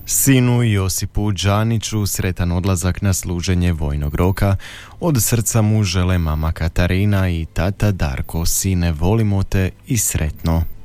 Sinu Josipu Đaniću sretan odlazak na služenje vojnog roka. Od srca mu žele mama Katarina i tata Darko. Sine, volimo te i sretno.